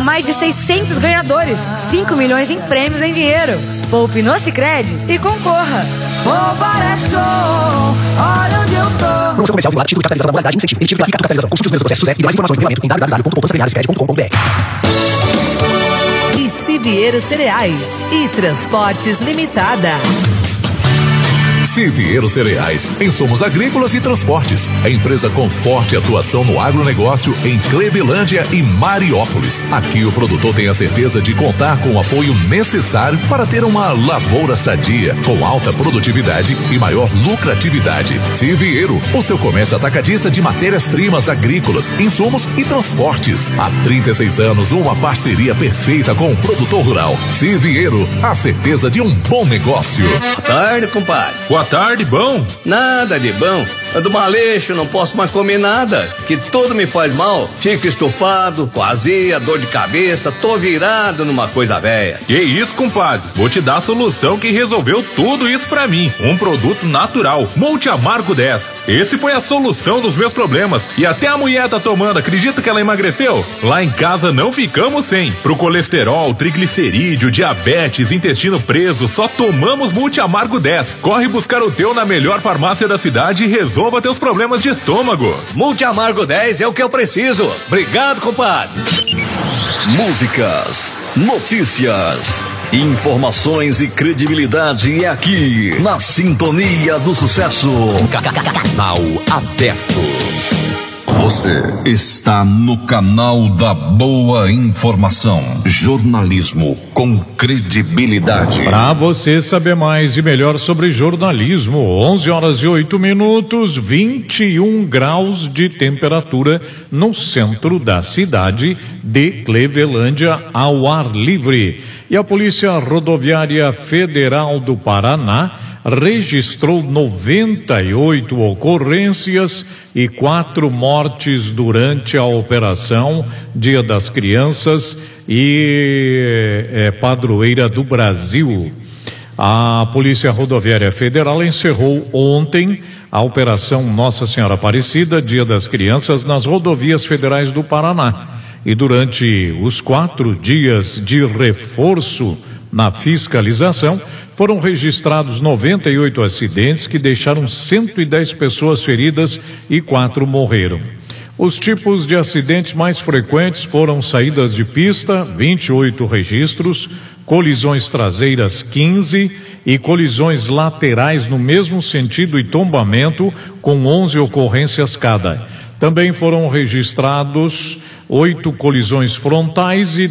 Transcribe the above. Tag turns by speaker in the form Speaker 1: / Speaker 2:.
Speaker 1: São mais de 600 ganhadores, 5 milhões em prêmios em dinheiro. Poupe no Sicredi e concorra. Poupar é show, olha onde eu tô.
Speaker 2: Promoção comercial vinculada, título de capitalização da modalidade, incentivo, emitido pela capitalização. Consulte os mesmos processos e mais informações no regulamento em www.poupançasemilarescred.com.br.
Speaker 3: E Siviero Cereais e Transportes Limitada.
Speaker 4: Siviero Cereais, insumos agrícolas e transportes. A empresa com forte atuação no agronegócio em Clevelândia e Mariópolis. Aqui o produtor tem a certeza de contar com o apoio necessário para ter uma lavoura sadia, com alta produtividade e maior lucratividade. Siviero, o seu comércio atacadista de matérias-primas agrícolas, insumos e transportes. Há 36 anos, uma parceria perfeita com o produtor rural. Siviero, a certeza de um bom negócio.
Speaker 5: Boa tarde, compadre.
Speaker 6: Boa tarde, bom?
Speaker 5: Nada de bom. Ando maleixo, não posso mais comer nada, que tudo me faz mal. Fico estufado, com azia, dor de cabeça, tô virado numa coisa velha.
Speaker 6: Que isso, compadre? Vou te dar a solução que resolveu tudo isso pra mim. Um produto natural, Multi Amargo 10. Esse foi a solução dos meus problemas. E até a mulher tá tomando, acredita que ela emagreceu? Lá em casa não ficamos sem. Pro colesterol, triglicerídeo, diabetes, intestino preso, só tomamos Multi Amargo 10. Corre buscar o teu na melhor farmácia da cidade e resolva teus problemas de estômago.
Speaker 5: Multi Amargo 10 é o que eu preciso. Obrigado, compadre.
Speaker 7: Músicas, notícias, informações e credibilidade é aqui, na Sintonia do Sucesso. Canal aberto. Você está no canal da boa informação. Jornalismo com credibilidade.
Speaker 8: Para você saber mais e melhor sobre jornalismo, 11h08, 21 graus de temperatura no centro da cidade de Clevelândia, ao ar livre. E a Polícia Rodoviária Federal do Paraná registrou 98 ocorrências e 4 mortes durante a operação Dia das Crianças e Padroeira do Brasil. A Polícia Rodoviária Federal encerrou ontem a operação Nossa Senhora Aparecida, Dia das Crianças, nas rodovias federais do Paraná. E durante os 4 dias de reforço na fiscalização, foram registrados 98 acidentes que deixaram 110 pessoas feridas e 4 morreram. Os tipos de acidentes mais frequentes foram saídas de pista, 28 registros, colisões traseiras 15 e colisões laterais no mesmo sentido e tombamento, com 11 ocorrências cada. Também foram registrados 8 colisões frontais e